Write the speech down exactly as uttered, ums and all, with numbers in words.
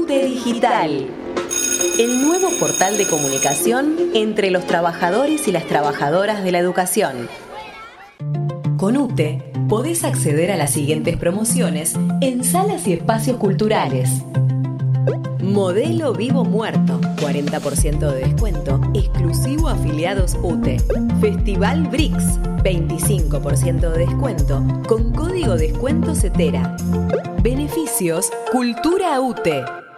UTE Digital, el nuevo portal de comunicación entre los trabajadores y las trabajadoras de la educación. Con UTE podés acceder a las siguientes promociones en salas y espacios culturales. Modelo Vivo Muerto, cuarenta por ciento de descuento, exclusivo a afiliados UTE. Festival B R I C S, veinticinco por ciento de descuento, con código descuento CETERA. Beneficios Cultura UTE.